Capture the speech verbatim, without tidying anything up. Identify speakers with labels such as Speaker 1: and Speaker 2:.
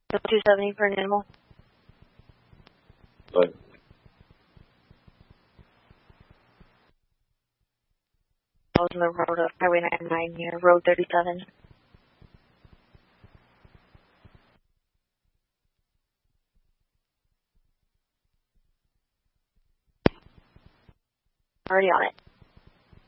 Speaker 1: two seventy for an animal.
Speaker 2: But
Speaker 1: I was on the road of Highway ninety-nine near Road thirty-seven. Already on it.